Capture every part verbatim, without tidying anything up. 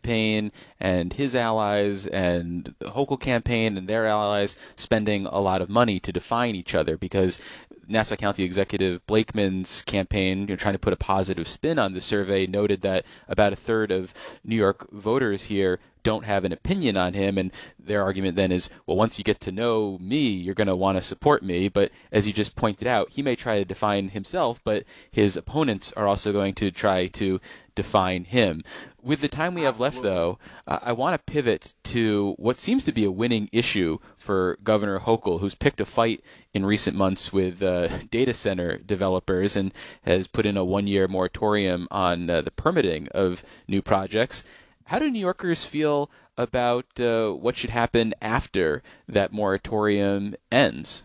campaign and his allies and the Hochul campaign and their allies spending a lot of money to define each other, because Nassau County Executive Blakeman's campaign, you know, trying to put a positive spin on the survey, noted that about a third of New York voters here don't have an opinion on him, and their argument then is, well, once you get to know me, you're going to want to support me. But as you just pointed out, he may try to define himself, but his opponents are also going to try to define him. With the time we have left, though, uh, I want to pivot to what seems to be a winning issue for Governor Hochul, who's picked a fight in recent months with uh, data center developers and has put in a one-year moratorium on uh, the permitting of new projects. How do New Yorkers feel about uh, what should happen after that moratorium ends?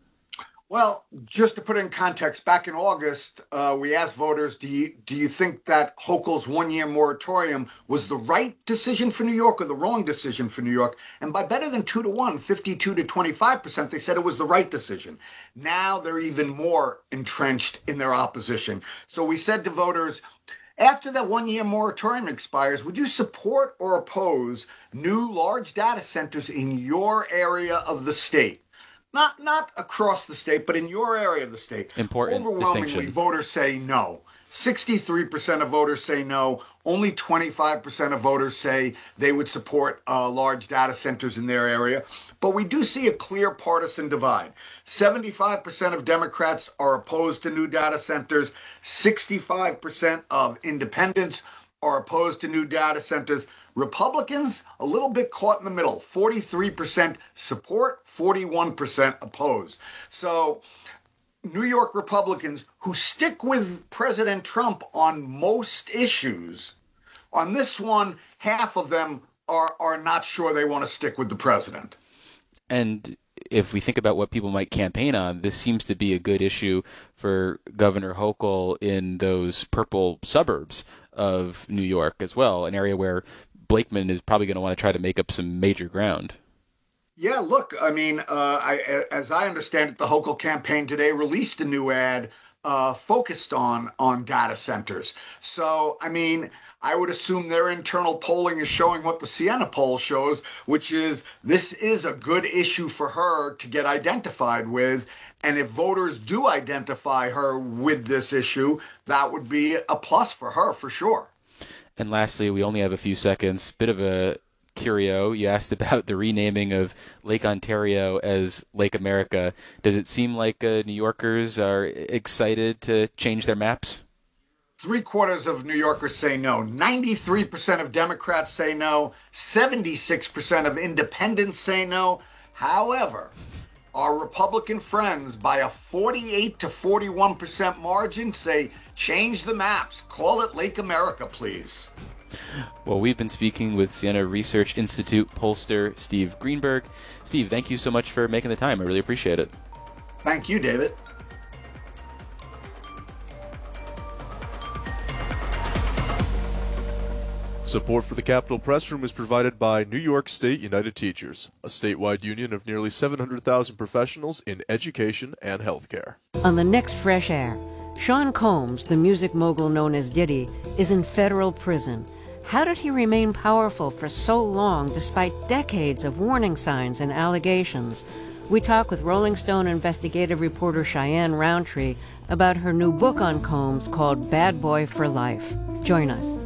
Well, just to put it in context, back in August, uh, we asked voters, do you, do you think that Hochul's one-year moratorium was the right decision for New York or the wrong decision for New York? And by better than two to one, fifty-two to twenty-five percent, they said it was the right decision. Now they're even more entrenched in their opposition. So we said to voters, after that one-year moratorium expires, would you support or oppose new large data centers in your area of the state? Not not across the state, but in your area of the state. Important Overwhelmingly, distinction. voters say no. sixty-three percent of voters say no. Only twenty-five percent of voters say they would support uh, large data centers in their area. But we do see a clear partisan divide. seventy-five percent of Democrats are opposed to new data centers. sixty-five percent of independents are opposed to new data centers. Republicans, a little bit caught in the middle. forty-three percent support, forty-one percent oppose. So New York Republicans who stick with President Trump on most issues, on this one, half of them are, are not sure they want to stick with the president. And if we think about what people might campaign on, this seems to be a good issue for Governor Hochul in those purple suburbs of New York as well, an area where Blakeman is probably going to want to try to make up some major ground. Yeah, look, I mean, uh, I, as I understand it, the Hochul campaign today released a new ad uh, focused on on data centers. So, I mean, I would assume their internal polling is showing what the Siena poll shows, which is this is a good issue for her to get identified with. And if voters do identify her with this issue, that would be a plus for her, for sure. And lastly, we only have a few seconds. Bit of a curio. You asked about the renaming of Lake Ontario as Lake America. Does it seem like uh, New Yorkers are excited to change their maps? Three quarters of New Yorkers say no. ninety-three percent of Democrats say no. seventy-six percent of independents say no. However, our Republican friends, by a forty-eight to forty-one percent margin, say change the maps. Call it Lake America, please. Well, we've been speaking with Siena Research Institute pollster Steve Greenberg. Steve, thank you so much for making the time. I really appreciate it. Thank you, David. Support for the Capitol Press Room is provided by New York State United Teachers, a statewide union of nearly seven hundred thousand professionals in education and healthcare. On the next Fresh Air, Sean Combs, the music mogul known as Diddy, is in federal prison. How did he remain powerful for so long despite decades of warning signs and allegations? We talk with Rolling Stone investigative reporter Cheyenne Roundtree about her new book on Combs called Bad Boy for Life. Join us.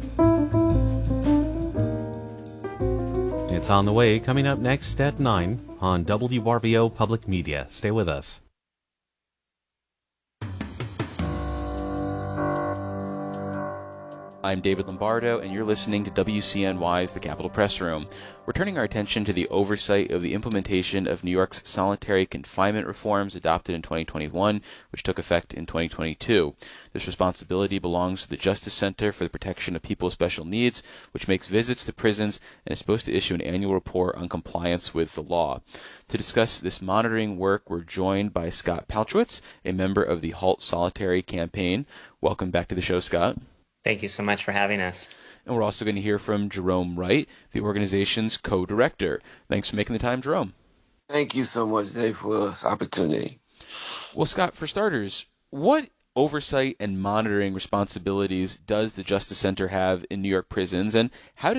It's on the way, coming up next at nine on W R V O Public Media. Stay with us. I'm David Lombardo, and you're listening to W C N Y's The Capitol Press Room. We're turning our attention to the oversight of the implementation of New York's solitary confinement reforms adopted in twenty twenty-one, which took effect in twenty twenty-two. This responsibility belongs to the Justice Center for the Protection of People with Special Needs, which makes visits to prisons and is supposed to issue an annual report on compliance with the law. To discuss this monitoring work, we're joined by Scott Paltrowitz, a member of the Halt Solitary campaign. Welcome back to the show, Scott. Thank you so much for having us. And we're also going to hear from Jerome Wright, the organization's co-director. Thanks for making the time, Jerome. Thank you so much, Dave, for this opportunity. Well, Scott, for starters, what oversight and monitoring responsibilities does the Justice Center have in New York prisons, and how